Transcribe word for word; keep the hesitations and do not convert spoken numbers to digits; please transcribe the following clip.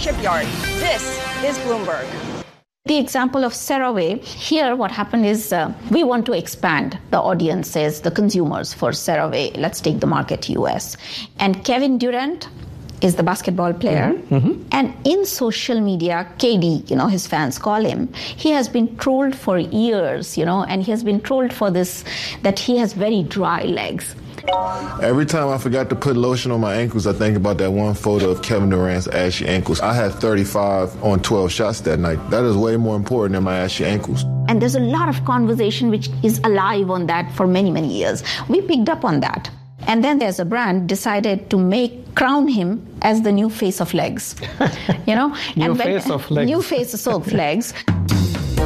Shipyard. This is Bloomberg. The example of CeraVe, here what happened is uh, we want to expand the audiences, the consumers for CeraVe. Let's take the market U S. And Kevin Durant is the basketball player. Mm-hmm, mm-hmm. And in social media, K D, you know, his fans call him, he has been trolled for years, you know, and he has been trolled for this, that he has very dry legs. Every time I forgot to put lotion on my ankles, I think about that one photo of Kevin Durant's ashy ankles. I had thirty-five on twelve shots that night. That is way more important than my ashy ankles. And there's a lot of conversation which is alive on that for many, many years. We picked up on that. And then there's a brand decided to make, crown him as the new face of legs. You know? new and when, face of legs. New face of legs.